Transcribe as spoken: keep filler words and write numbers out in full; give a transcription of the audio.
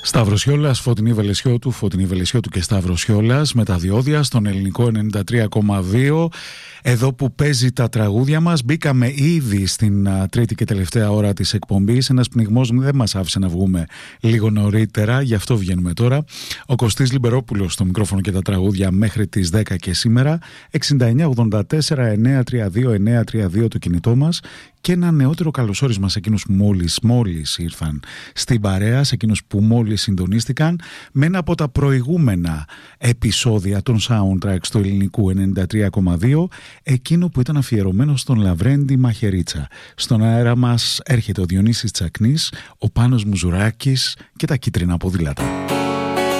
Σταυροσιόλας, Φωτεινή Βελεσιώτου, Φωτεινή Βελεσιώτου και Σταυροσιόλας με τα διόδια στον ελληνικό ενενήντα τρία κόμμα δύο. Εδώ που παίζει τα τραγούδια μας, μπήκαμε ήδη στην α, τρίτη και τελευταία ώρα της εκπομπής. Ένας πνιγμός δεν μας άφησε να βγούμε λίγο νωρίτερα, γι' αυτό βγαίνουμε τώρα. Ο Κωστής Λιμπερόπουλος στο μικρόφωνο και τα τραγούδια μέχρι τις δέκα και σήμερα. εξήντα εννιά ογδόντα τέσσερα εννιακόσια τριάντα δύο εννιακόσια τριάντα δύο το κινητό μας. Και ένα νεότερο καλωσόρισμα σε εκείνους που μόλις, μόλις ήρθαν στην παρέα, σε εκείνους που μόλις συντονίστηκαν με ένα από τα προηγούμενα επεισόδια των soundtracks του ελληνικού ενενήντα τρία κόμμα δύο, εκείνο που ήταν αφιερωμένο στον Λαβρέντη Μαχαιρίτσα. Στον αέρα μας έρχεται ο Διονύσης Τσακνής, ο Πάνος Μουζουράκης και τα κίτρινα ποδήλατα.